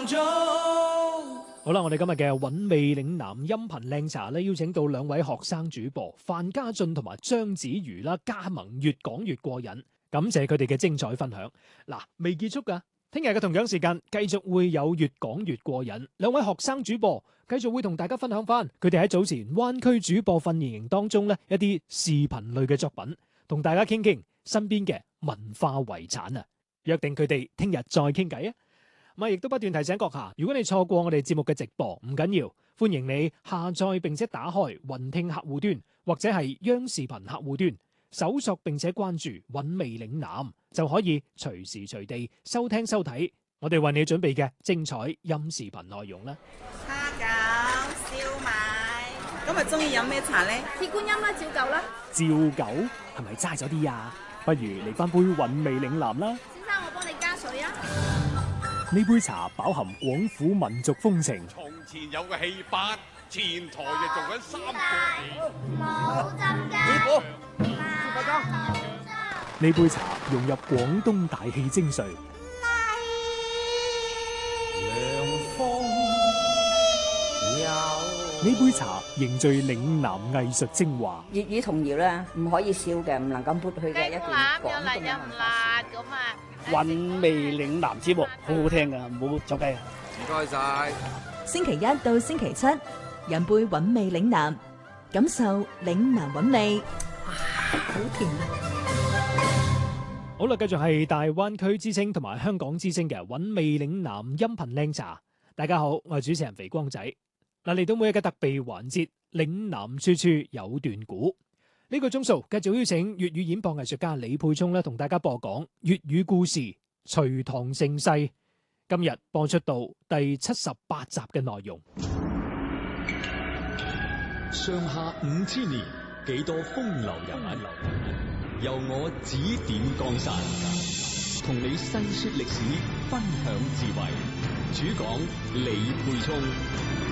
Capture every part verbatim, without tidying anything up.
當中。好啦，我哋今日嘅韻味嶺南音頻靚茶咧，邀請到兩位學生主播范家俊同埋張子瑜啦，加盟越講越過癮，感謝佢哋嘅精彩分享。嗱，未結束噶，聽日嘅同樣時間繼續會有越講越過癮，兩位學生主播繼續會同大家分享翻佢哋喺早前灣區主播訓練營當中咧一啲視頻類嘅作品，同大家傾傾身邊嘅文化遺產啊！約定佢哋聽日再傾偈啊！咁亦都不斷提醒閣下，如果你錯過我哋節目嘅直播，唔緊要，歡迎你下載並且打開雲聽客戶端或者係央視頻客戶端，搜索並且關注韻味嶺南，就可以隨時隨地收聽收睇我哋為你準備嘅精彩音視頻內容啦。 蝦餃、燒賣，今日中意飲咩茶呢？ 鐵觀音啦，照舊啦。 照舊係咪齋咗啲啊？不如嚟翻杯韻味嶺南啦。 先生，我幫你加水啊。 呢杯茶飽含廣府民族風情。 從前有個戲班，前台就做緊三個。 冇浸雞。 師傅， 呢杯茶融入廣東大氣精髓。涼風有。呢杯茶凝聚嶺南藝術精華。 粵語童謠咧，唔可以笑嘅，唔能夠抹去嘅一段廣東嘅文化。 咁啊！ 韻味嶺南節目好好聽噶，唔好走雞啊！ 唔該晒。 星期一到星期七，飲杯韻味嶺南，感受嶺南韻味。哇，好甜啊！ 好啦，繼續係大灣區之聲同埋香港之聲嘅韻味嶺南音頻靚茶。大家好，我係主持人肥光仔。嗱，嚟到每日嘅特備環節，嶺南處處有段古。呢個鐘數繼續邀請粵語演播藝術家李沛聰咧，同大家播講粵語故事《隋唐盛世》。今日播出到第七十八集嘅內容。 上下五千年，幾多風流人物，由我指點江山，同你細說歷史，分享智慧。主講李沛聰。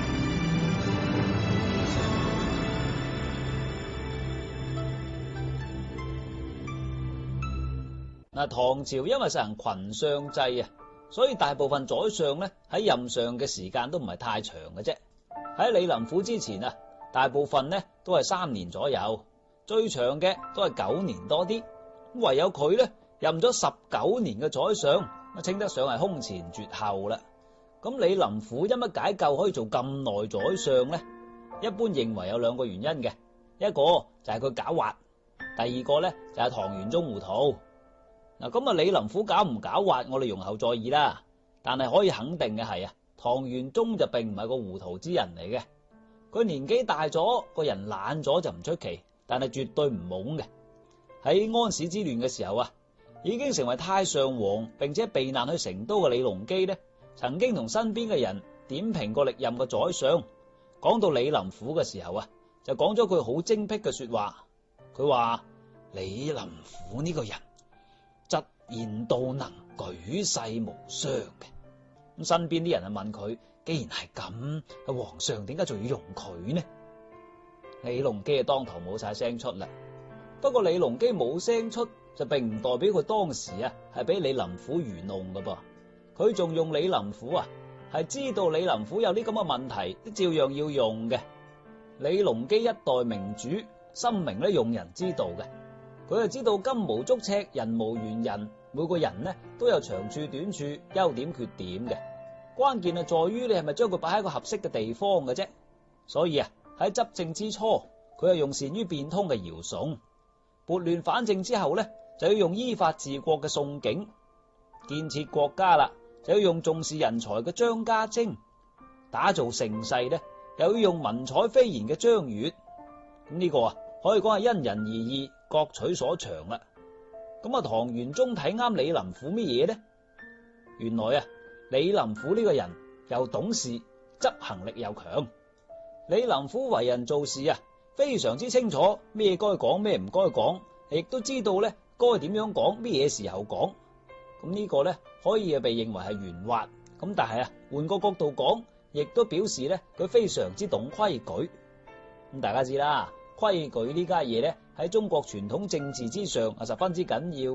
嗱，唐朝因為實行群相制啊，所以大部分宰相咧喺任上嘅時間都唔係太長嘅啫。喺李林甫之前啊，大部分咧都係三年左右，最長嘅都係九年多啲。唯有佢咧任咗十九年嘅宰相，咁稱得上係空前絕後啦。咁李林甫因乜解救可以做咁耐宰相咧？一般認為有兩個原因嘅，一個就係佢狡猾，第二個咧就係唐玄宗糊塗。嗱，咁啊，李林甫狡唔狡猾，我哋容後再議啦。但係可以肯定嘅係啊，唐玄宗就並唔係個糊塗之人嚟嘅。佢年紀大咗，個人懶咗就唔出奇，但係絕對唔懵嘅。喺安史之亂嘅時候啊，已經成為太上皇並且避難去成都嘅李隆基呢，曾經同身邊嘅人點評過歷任嘅宰相。講到李林甫嘅時候啊，就講咗句好精闢嘅說話。佢話李林甫呢個人，質言道能，舉世無雙嘅。咁身邊啲人啊問佢，既然係咁，皇上點解仲要用佢呢？李隆基啊當堂冇晒聲出啦。不過李隆基冇聲出，就並唔代表佢當時啊係俾李林甫愚弄㗎噃。佢仲用李林甫啊，係知道李林甫有啲咁嘅問題，都照樣要用嘅。李隆基一代明主，深明咧用人之道嘅。佢就知道金無足赤，人無完人，每個人呢都有長處短處、優點缺點嘅。關鍵係在於你係咪將佢擺喺一個合適嘅地方嘅啫。所以啊，喺執政之初，佢係用善於變通嘅姚崇；撥亂反正之後呢，就要用依法治國嘅宋景；建設國家啦，就要用重視人才嘅張家晶；打造盛世呢，又要用文采斐然嘅張悅。咁呢個啊，可以講係因人而異，各取所長啦。咁啊，唐玄宗睇啱李林甫乜嘢呢？原來啊，李林甫呢個人又懂事，執行力又強。李林甫為人做事啊，非常之清楚咩該講咩唔該講，亦都知道咧該點樣講，咩嘢時候講。咁呢個咧可以被認為係圓滑。咁但係啊，換個角度講，亦都表示咧佢非常之懂規矩。咁大家知啦，規矩呢家嘢咧喺中國傳統政治之上係十分之緊要。